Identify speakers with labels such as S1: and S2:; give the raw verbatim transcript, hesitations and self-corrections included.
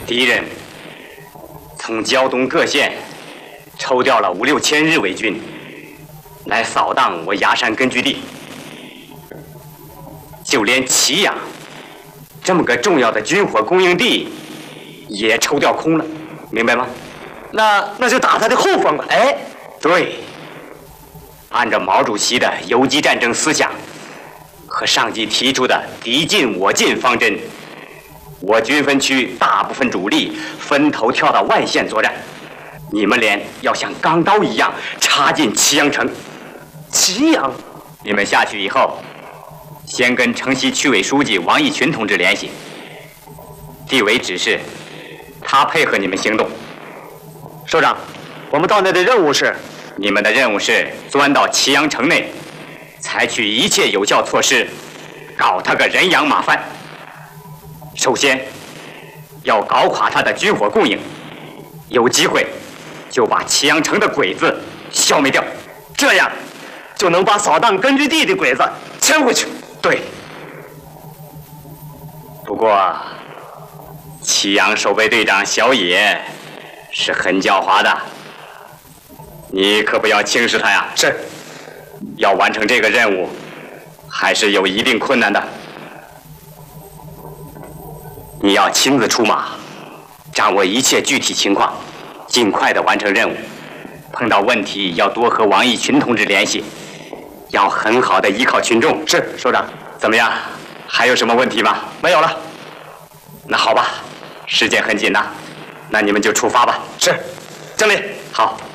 S1: 敌人从胶东各县抽调了五六千日伪军来扫荡我崖山根据地，就连祁阳这么个重要的军火供应地也抽调空了，明白吗？
S2: 那那就打他的后方吧。
S1: 哎，对，按照毛主席的游击战争思想和上级提出的敌进我进方针，我军分区大部分主力分头跳到外线作战，你们连要像钢刀一样插进祁阳城。
S2: 祁阳，
S1: 你们下去以后，先跟城西区委书记王义群同志联系，地委指示他配合你们行动。
S2: 首长，我们到那的任务是？
S1: 你们的任务是钻到祁阳城内，采取一切有效措施，搞他个人仰马翻。首先，要搞垮他的军火供应，有机会就把祁阳城的鬼子消灭掉，
S2: 这样就能把扫荡根据地的鬼子牵回去。
S1: 对。不过，祁阳守备队长小野是很狡猾的，你可不要轻视他呀。
S2: 是。
S1: 要完成这个任务，还是有一定困难的。你要亲自出马，掌握一切具体情况，尽快的完成任务。碰到问题要多和王义群同志联系，要很好的依靠群众。
S2: 是，首长。
S1: 怎么样？还有什么问题吗？
S2: 没有了。
S1: 那好吧，时间很紧呐，那你们就出发吧。
S2: 是，经理。
S1: 好。